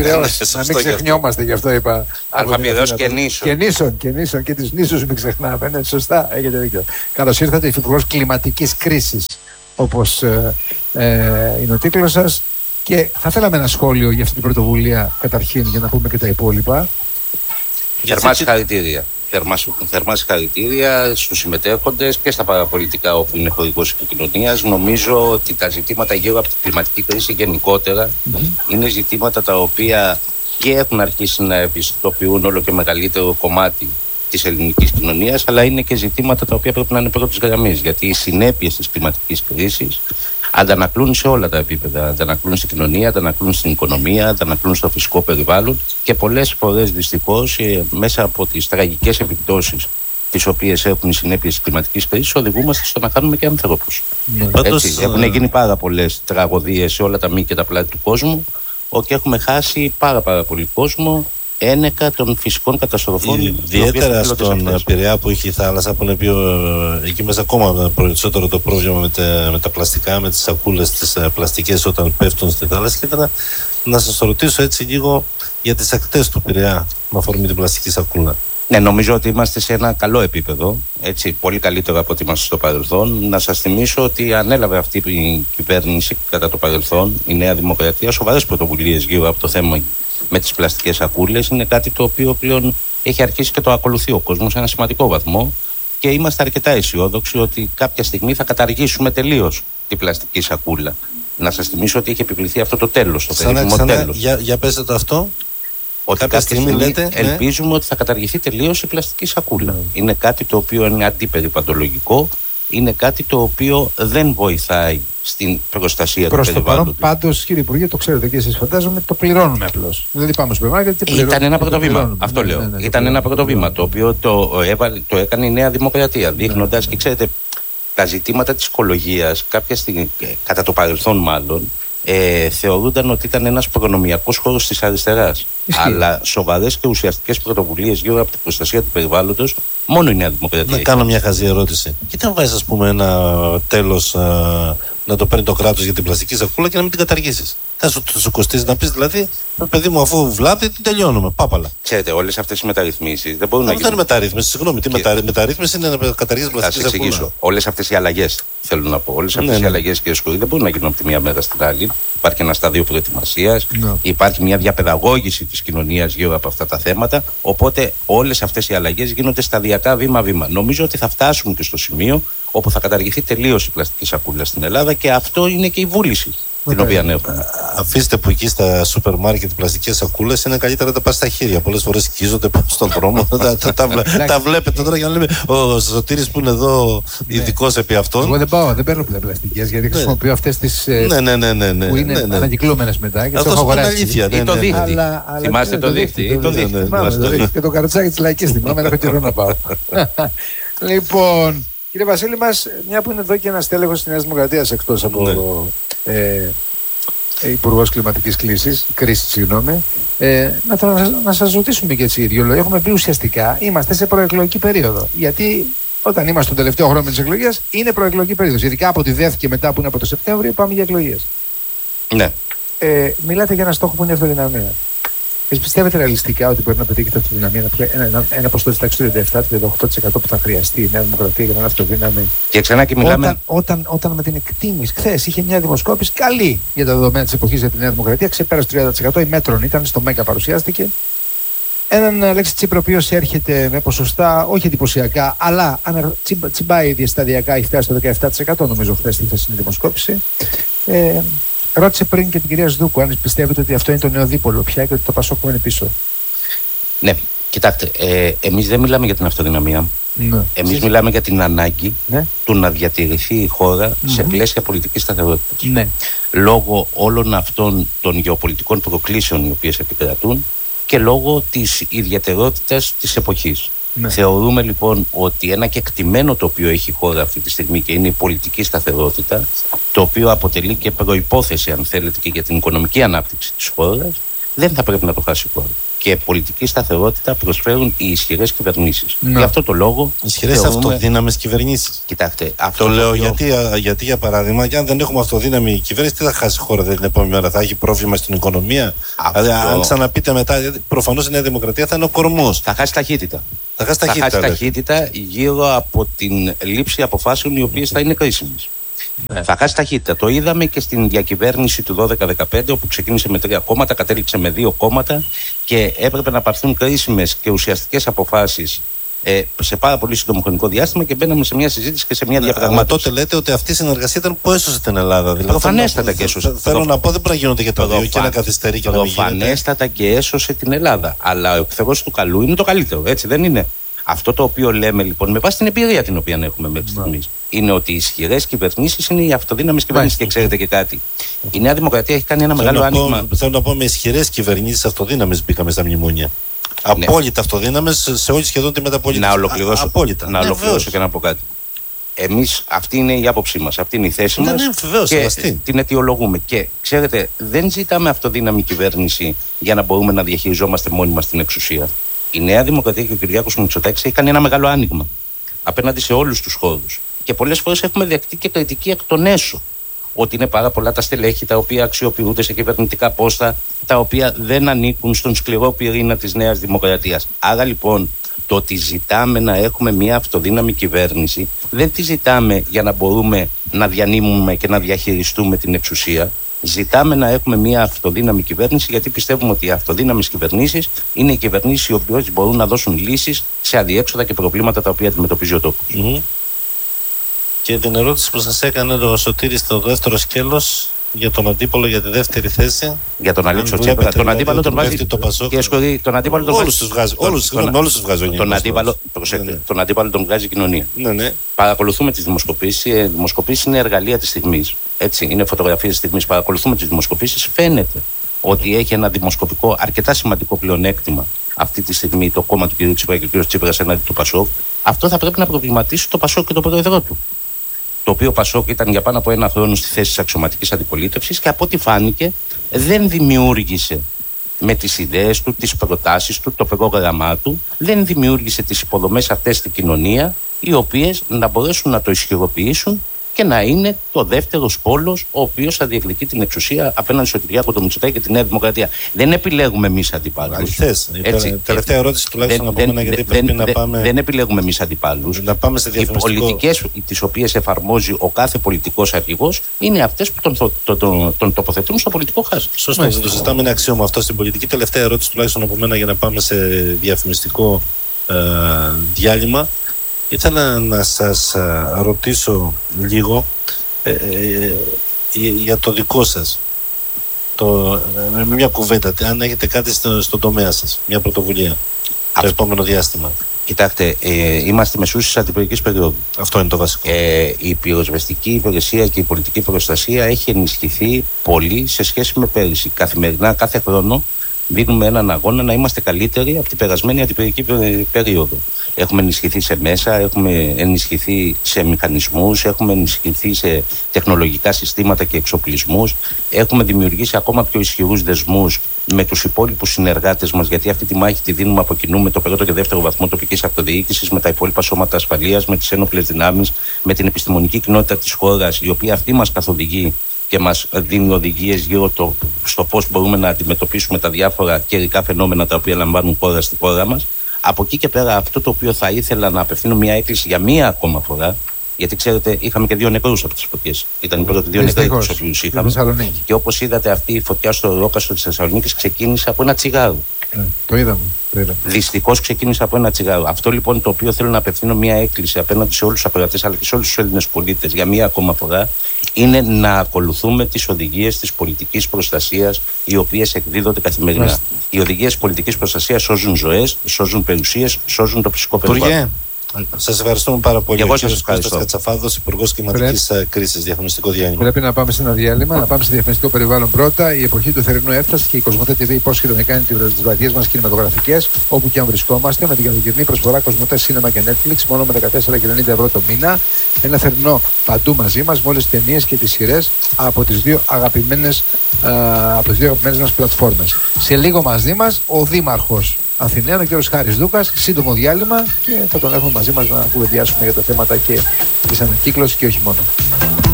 Πειραιώς. Να μην ξεχνιόμαστε, γι' αυτό είπα. Αλφα-Πειραιώς και νήσων. Και νήσων και τις νήσους μην ξεχνάμε. Ναι, σωστά, έχετε δίκιο. Καλώς ήρθατε, Υφυπουργός Κλιματικής Κρίσης, όπως είναι ο τίτλος σας. Και θα θέλαμε ένα σχόλιο για αυτή την πρωτοβουλία, καταρχήν, για να πούμε και τα υπόλοιπα. Θερμά συγχαρητήρια στους συμμετέχοντες και στα παραπολιτικά όπου είναι χορηγός επικοινωνίας. Νομίζω ότι τα ζητήματα γύρω από την κλιματική κρίση γενικότερα είναι ζητήματα τα οποία και έχουν αρχίσει να ευαισθητοποιούν όλο και μεγαλύτερο κομμάτι της ελληνικής κοινωνίας, αλλά είναι και ζητήματα τα οποία πρέπει να είναι πρώτης γραμμής, γιατί οι συνέπειες της κλιματικής κρίσης αντανακλούν σε όλα τα επίπεδα. Αντανακλούν στην κοινωνία, αντανακλούν στην οικονομία, αντανακλούν στο φυσικό περιβάλλον και πολλές φορές δυστυχώς μέσα από τις τραγικές επιπτώσεις τις οποίες έχουν οι συνέπειες της κλιματικής κρίσης οδηγούμαστε στο να χάνουμε και ανθρώπους. Έχουν γίνει πάρα πολλές τραγωδίες σε όλα τα μήκη και τα πλάτη του κόσμου και έχουμε χάσει πάρα πολύ κόσμο ένεκα των φυσικών καταστροφών. Ιδιαίτερα στον Πειραιά που έχει η θάλασσα, που είναι εκεί μέσα ακόμα περισσότερο το πρόβλημα με τα πλαστικά, με τις σακούλες τις πλαστικές όταν πέφτουν στη θάλασσα. Και ήθελα να σας ρωτήσω έτσι λίγο για τις ακτές του Πειραιά με αφορμή την πλαστική σακούλα. Ναι, νομίζω ότι είμαστε σε ένα καλό επίπεδο, έτσι, πολύ καλύτερο από ό,τι είμαστε στο παρελθόν. Να σας θυμίσω ότι ανέλαβε αυτή η κυβέρνηση κατά το παρελθόν, η Νέα Δημοκρατία, σοβαρές πρωτοβουλίες γύρω από το θέμα με τις πλαστικές σακούλες. Είναι κάτι το οποίο πλέον έχει αρχίσει και το ακολουθεί ο κόσμος σε ένα σημαντικό βαθμό και είμαστε αρκετά αισιόδοξοι ότι κάποια στιγμή θα καταργήσουμε τελείως την πλαστική σακούλα. Να σας θυμίσω ότι έχει επιβληθεί αυτό το τέλος, το περίφημο τέλος. Για πέστε το αυτό. Ότι κάποια στιγμή λέτε, ελπίζουμε ότι θα καταργηθεί τελείως η πλαστική σακούλα. Είναι κάτι το οποίο είναι αντιπεριβαλλοντολογικό, είναι κάτι το οποίο δεν βοηθάει στην προστασία του περιβάλλοντος. Προς το παρόν, πάντως, κύριε Υπουργέ, το ξέρετε και εσείς, φαντάζομαι, το πληρώνουμε απλώς. Δηλαδή πάμε στο σούπερ μάρκετ και πληρώνουμε. Ήταν ένα πρώτο βήμα. Αυτό λέω. Ήταν ένα πρώτο βήμα το οποίο το έκανε η Νέα Δημοκρατία, δείχνοντας και ξέρετε, τα ζητήματα της οικολογίας, κάποια στιγμή, κατά το παρελθόν μάλλον, θεωρούνταν ότι ήταν ένας προνομιακός χώρος της αριστεράς. Αλλά σοβαρές και ουσιαστικές πρωτοβουλίες γύρω από την προστασία του περιβάλλοντος, μόνο η Νέα Δημοκρατία. Να κάνω μια χαζή ερώτηση. Και τι αν βάζεις, ας πούμε, ένα τέλος να το παίρνει το κράτος για την πλαστική σακούλα και να μην την καταργήσεις? Θα σου κοστίζει να πεις, δηλαδή, παιδί μου, αφού βλάπτει, την τελειώνουμε. Πάπαλα. Ξέρετε, όλες αυτές οι μεταρρυθμίσεις δεν μπορούν να γίνουν. Δεν είναι μεταρρύθμιση, συγγνώμη. Τι μεταρρύθμιση είναι να καταργήσεις πλαστική σακούλα? Θα σας εξηγήσω. Όλες αυτές οι αλλαγές, θέλω να πω, όλες αυτές οι αλλαγές, κύριε Σκουρή, δεν μπορούν να γίνουν από τη μία μέρα στην άλλη. Υπάρχει ένα στάδιο προετοιμασίας, υπάρχει μια διαπαιδαγώγηση της κοινωνίας γύρω από αυτά τα θέματα. Οπότε όλες αυτές οι αλλαγές γίνονται σταδιακά βήμα-βήμα. Νομίζω ότι θα φτάσουμε και στο σημείο όπου θα καταργηθεί τελείως η πλαστική σακούλα στην Ελλάδα και αυτό είναι και η βούληση την οποία έχουμε. Αφήστε που εκεί στα σούπερ μάρκετ οι πλαστικές σακούλες είναι καλύτερα να τα πας στα χέρια. Πολλές φορές σκίζονται στον δρόμο. Τα βλέπετε τώρα για να λέμε. Ο Σωτήρης που είναι εδώ ειδικός επί αυτών. Εγώ δεν παίρνω πλαστικές γιατί χρησιμοποιώ αυτές τις που είναι ανακυκλούμενες μετά. Αυτό είναι αλήθεια. Ή το δίχτυ. Θυμάστε το δίχτυ? Και το καροτσάκι της Λαϊκής θυμάμαι, έχω καιρό να πάω. Λοιπόν, κύριε Βασίλη μας, μια που είναι εδώ και ένας τέλεχος της Νέας Δημοκρατίας εκτός από Υπουργός Κλιματικής Κρίσης, να σας ρωτήσουμε και έτσι δύο λόγια. Έχουμε πει ουσιαστικά είμαστε σε προεκλογική περίοδο. Γιατί όταν είμαστε τον τελευταίο χρόνο με τις εκλογές είναι προεκλογική περίοδος. Ειδικά από τη ΔΕΘ και μετά που είναι από το Σεπτέμβριο πάμε για εκλογές. Ναι. Μιλάτε για ένα στόχο που είναι η αυτοδυναμία. Εσείς πιστεύετε ρεαλιστικά ότι μπορεί να πετύχετε αυτή τη δυναμία, ένα ποσοστό της τάξης του 37-38% που θα χρειαστεί η Νέα Δημοκρατία για να είναι αυτοδύναμη? Και ξανά και μιλάμε. Όταν με την εκτίμηση, χθες είχε μια δημοσκόπηση καλή για τα δεδομένα της εποχής για τη Νέα Δημοκρατία, ξεπέρασε το 30%. Η Μέτρων ήταν στο Μέγκα, παρουσιάστηκε. Έναν Αλέξη Τσίπρα, ο οποίος έρχεται με ποσοστά όχι εντυπωσιακά, αλλά τσιμπάει διασταδιακά, έχει φτάσει στο 17%, νομίζω, χθες στη χθεσινή δημοσκόπηση. Ρώτησε πριν και την κυρία Σδούκου αν πιστεύετε ότι αυτό είναι το νεοδίπολο πια και ότι το Πασόκ είναι πίσω. Ναι, κοιτάξτε, εμείς δεν μιλάμε για την αυτοδυναμία. Ναι. Εμείς μιλάμε για την ανάγκη του να διατηρηθεί η χώρα σε πλαίσια πολιτικής σταθερότητας. Ναι. Λόγω όλων αυτών των γεωπολιτικών προκλήσεων οι οποίες επικρατούν και λόγω της ιδιαιτερότητας της εποχής. Ναι. Θεωρούμε λοιπόν ότι ένα κεκτημένο το οποίο έχει η χώρα αυτή τη στιγμή και είναι η πολιτική σταθερότητα, το οποίο αποτελεί και προϋπόθεση, αν θέλετε, και για την οικονομική ανάπτυξη της χώρας, δεν θα πρέπει να το χάσει η χώρα. και πολιτική σταθερότητα προσφέρουν οι ισχυρές κυβερνήσεις. Γι' αυτό το λόγο. Ισχυρές αυτοδύναμες κυβερνήσεις. Κοιτάξτε. Αυτό το λέω γιατί, για παράδειγμα, και αν δεν έχουμε αυτοδύναμη κυβέρνηση, τι θα χάσει η χώρα την επόμενη μέρα, θα έχει πρόβλημα στην οικονομία. Δηλαδή, αν ξαναπείτε μετά, προφανώς η Νέα Δημοκρατία θα είναι ο κορμός. Θα χάσει ταχύτητα. Θα χάσει ταχύτητα γύρω από την λήψη αποφάσεων οι οποίες θα είναι κρίσιμες. Θα χάσει ταχύτητα. Το είδαμε και στην διακυβέρνηση του 12-15, όπου ξεκίνησε με 3 κόμματα, κατέληξε με 2 κόμματα και έπρεπε να πάρθουν κρίσιμες και ουσιαστικές αποφάσεις σε πάρα πολύ σύντομο χρονικό διάστημα και μπαίναμε σε μια συζήτηση και σε μια διαπραγμάτευση. Αλλά τότε λέτε ότι αυτή η συνεργασία ήταν που έσωσε την Ελλάδα. Δηλαδή, προφανέστατα και έσωσε. Θέλω να πω, δεν πρέπει να γίνονται και τα δύο και να καθυστερεί και να μην γίνεται. Προφανέστατα και έσωσε την Ελλάδα. Αλλά ο εχθρός του καλού είναι το καλύτερο, έτσι δεν είναι? Αυτό το οποίο λέμε λοιπόν, με βάση την εμπειρία την οποία έχουμε μέχρι στιγμής, είναι ότι οι ισχυρές κυβερνήσεις είναι οι αυτοδύναμες κυβερνήσεις. Και ξέρετε και κάτι. Η Νέα Δημοκρατία έχει κάνει ένα μεγάλο άνοιγμα. Θέλω να πω, με ισχυρές κυβερνήσεις αυτοδύναμες μπήκαμε στα μνημόνια. Απόλυτα αυτοδύναμες σε όλη σχεδόν τη μεταπολίτευση. Να ολοκληρώσω και να πω κάτι. Εμείς, αυτή είναι η άποψή μας, αυτή είναι η θέση μας. Και την αιτιολογούμε. Και ξέρετε, δεν ζητάμε αυτοδύναμη κυβέρνηση για να μπορούμε να διαχειριζόμαστε μόνοι μας την εξουσία. Η Νέα Δημοκρατία και ο Κυριάκος Μητσοτάκης έχει κάνει ένα μεγάλο άνοιγμα απέναντι σε όλους τους χώρους. Και πολλές φορές έχουμε δεχτεί και κριτική εκ των έσω. Ότι είναι πάρα πολλά τα στελέχη τα οποία αξιοποιούνται σε κυβερνητικά πόστα, τα οποία δεν ανήκουν στον σκληρό πυρήνα της Νέας Δημοκρατίας. Άρα λοιπόν, το ότι ζητάμε να έχουμε μια αυτοδύναμη κυβέρνηση, δεν τη ζητάμε για να μπορούμε να διανύμουμε και να διαχειριστούμε την εξουσία. Ζητάμε να έχουμε μια αυτοδύναμη κυβέρνηση, γιατί πιστεύουμε ότι οι αυτοδύναμες κυβερνήσεις είναι οι κυβερνήσεις οι οποίες μπορούν να δώσουν λύσεις σε αδιέξοδα και προβλήματα τα οποία αντιμετωπίζει ο τόπος. Και την ερώτηση που σας έκανε ο Σωτήρης στο δεύτερο σκέλος για τον αντίπαλο για τη δεύτερη θέση. Για τον Αλέξο Τσίπρα. Τον αντίπαλο τον βάζει. Τον αντίπαλο τον όλους τους βγάζει. Όλους τους βγάζει. Τον αντίπαλο τον βγάζει η κοινωνία. Ναι. Παρακολουθούμε τις δημοσκοπήσεις. Οι δημοσκοπήσεις είναι εργαλεία της στιγμής. Έτσι, είναι φωτογραφίες της στιγμής. Παρακολουθούμε τις δημοσκοπήσεις. Φαίνεται ότι έχει ένα δημοσκοπικό αρκετά σημαντικό πλεονέκτημα αυτή τη στιγμή το κόμμα του κ. Τσίπρα και ο κ. Τσίπρας εναντί του Πασόκ. Αυτό θα πρέπει να προβληματίσει το Πασόκ και τον πρόεδρό του. Το οποίο Πασόκ ήταν για πάνω από 1 χρόνο στη θέση της αξιωματικής αντιπολίτευσης και από ό,τι φάνηκε δεν δημιούργησε με τις ιδέες του, τις προτάσεις του, το πρόγραμμά του, δεν δημιούργησε τις υποδομές αυτές στην κοινωνία, οι οποίες να μπορέσουν να το ισχυροποιήσουν και να είναι το δεύτερος πόλος ο οποίος θα διεκδικεί την εξουσία απέναντι στον Κυριάκο τον Μητσοτάκη και τη Νέα Δημοκρατία. Δεν επιλέγουμε εμείς αντιπάλους. Αληθές. Τελευταία ερώτηση τουλάχιστον από μένα, γιατί πρέπει να πάμε. Δεν επιλέγουμε εμείς αντιπάλους. Να πάμε σε διαφημιστικό. Οι πολιτικές τις οποίες εφαρμόζει ο κάθε πολιτικός αρχηγός είναι αυτές που τον τοποθετούν στο πολιτικό χάρτη. Σωστό. Δεν το συζητάμε, είναι αξίωμα αυτό στην πολιτική. Τελευταία ερώτηση τουλάχιστον από μένα για να πάμε σε διαφημιστικό διάλειμμα. Ήθελα να σας ρωτήσω λίγο για το δικό σας, με μια κουβέντα, αν έχετε κάτι στον τομέα σας, μια πρωτοβουλία, το επόμενο διάστημα. Κοιτάξτε, είμαστε μεσούσης αντιπυρικής περίοδου. Αυτό είναι το βασικό. Η πυροσβεστική υπηρεσία και η πολιτική προστασία έχει ενισχυθεί πολύ σε σχέση με πέρυσι. Καθημερινά, κάθε χρόνο, δίνουμε έναν αγώνα να είμαστε καλύτεροι από την περασμένη αντιπυρική περίοδο. Έχουμε ενισχυθεί σε μέσα, έχουμε ενισχυθεί σε μηχανισμούς, έχουμε ενισχυθεί σε τεχνολογικά συστήματα και εξοπλισμούς. Έχουμε δημιουργήσει ακόμα πιο ισχυρούς δεσμούς με τους υπόλοιπους συνεργάτες μας, γιατί αυτή τη μάχη τη δίνουμε από κοινού με το πρώτο και δεύτερο βαθμό τοπικής αυτοδιοίκησης, με τα υπόλοιπα σώματα ασφαλείας, με τις ένοπλες δυνάμεις, με την επιστημονική κοινότητα της χώρας, η οποία αυτή μας καθοδηγεί και μας δίνει οδηγίες γύρω στο πώς μπορούμε να αντιμετωπίσουμε τα διάφορα καιρικά φαινόμενα τα οποία λαμβάνουν χώρα στη χώρα μας. Από εκεί και πέρα, αυτό το οποίο θα ήθελα να απευθύνω μια έκκληση για μία ακόμα φορά, γιατί ξέρετε, είχαμε και 2 νεκρούς από τις φωτιές. Ήταν οι πρώτοι 2 νεκροί τους οποίους είχαμε. Και όπως είδατε, αυτή η φωτιά στο Ρόκαστρο της Θεσσαλονίκης ξεκίνησε από ένα τσιγάρο. Το είδαμε. Δυστυχώς ξεκίνησε από ένα τσιγάρο. Αυτό λοιπόν το οποίο θέλω να απευθύνω μια έκκληση απέναντι σε όλους τους απεργατές αλλά και σε όλους τους Έλληνες πολίτες για μία ακόμα φορά, είναι να ακολουθούμε τις οδηγίες της πολιτικής προστασίας, οι οποίες εκδίδονται καθημερινά. Οι οδηγίες πολιτικής προστασίας σώζουν ζωές, σώζουν περιουσίες, σώζουν το φυσικό περιβάλλον. Σας ευχαριστούμε πάρα πολύ. Εγώ σας ευχαριστώ. Κώστας Κατσαφάδος, Υπουργός Κλιματικής Κρίσης. Διαφημιστικό διάλειμμα. Πρέπει να πάμε σε ένα διάλειμμα, να πάμε σε διαφημιστικό περιβάλλον πρώτα. Η εποχή του θερινού έφτασε και η Κοσμοτέ TV υπόσχεται να κάνει τις βραδιές μας κινηματογραφικές, όπου και αν βρισκόμαστε, με την καλοκαιρινή προσφορά Κοσμοτέ Cinema και Netflix, μόνο με 14,90 ευρώ το μήνα. Ένα θερινό παντού μαζί μας, με όλες τις ταινίες και τις σειρές από τις 2 αγαπημένες από τις δύο αγαπημένες μας πλατφόρμες. Σε λίγο μαζί μας ο Δήμαρχος Αθηναίων, ο κ. Χάρης Δούκας. Σύντομο διάλειμμα και θα τον έχουμε μαζί μας να κουβεντιάσουμε για τα θέματα και της ανακύκλωσης και όχι μόνο.